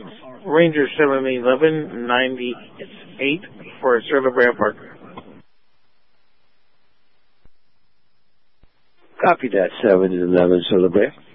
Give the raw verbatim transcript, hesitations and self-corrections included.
Ranger seven eleven ninety-eight for Cerro Brea Park. Copy that, seven eleven Cerro Brea.